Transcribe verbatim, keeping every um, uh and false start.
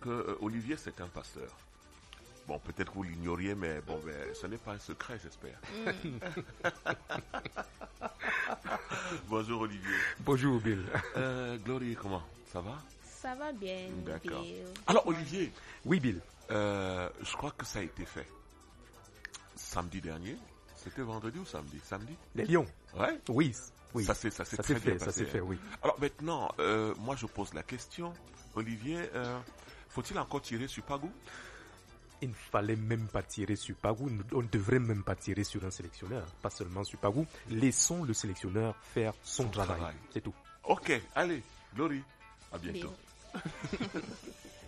que euh, Olivier, c'est un pasteur. Bon, peut-être que vous l'ignoriez, mais bon, ben, ce n'est pas un secret, j'espère. Mm. Bonjour Olivier. Bonjour Bill. Euh, Glory, comment? Ça va? Ça va bien. D'accord. Bill. Alors Olivier. Oui Bill. Euh, je crois que ça a été fait. Samedi dernier. C'était vendredi ou samedi? Samedi? Les Lions. Ouais. Oui. Oui. Ça s'est, ça s'est ça très s'est bien fait, passé. ça s'est fait, oui. Alors maintenant, euh, moi je pose la question. Olivier, euh, faut-il encore tirer sur Pagou? Il ne fallait même pas tirer sur Pagou. On ne devrait même pas tirer sur un sélectionneur. Pas seulement sur Pagou. Laissons le sélectionneur faire son, son travail. travail. C'est tout. Ok, allez, Glory, à bientôt.